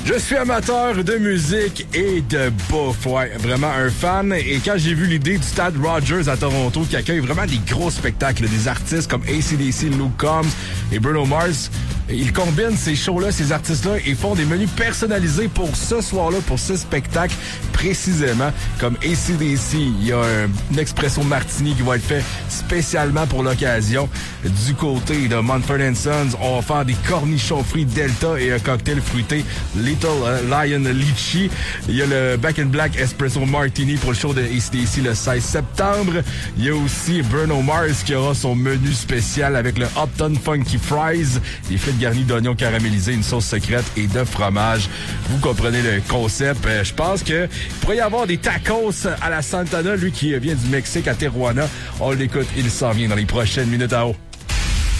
Je suis amateur de musique et de bouffe, ouais, vraiment un fan. Et quand j'ai vu l'idée du Stade Rogers à Toronto qui accueille vraiment des gros spectacles, des artistes comme AC/DC, Luke Combs et Bruno Mars, ils combinent ces shows-là, ces artistes-là et font des menus personnalisés pour ce soir-là, pour ce spectacle précisément. Comme AC/DC, il y a un espresso martini qui va être fait spécialement pour l'occasion. Du côté de Mumford & Sons, on va faire des cornichons frits Delta et un cocktail fruité Little Lion Lychee. Il y a le Back in Black Espresso Martini pour le show de AC/DC le 16 septembre. Il y a aussi Bruno Mars qui aura son menu spécial avec le Upton Funky Fries, des frites garnies d'oignons caramélisés, une sauce secrète et de fromage. Vous comprenez le concept. Je pense que il pourrait y avoir des tacos à la Santana, lui qui vient du Mexique à Tijuana. On l'écoute, il s'en vient dans les prochaines minutes à haut.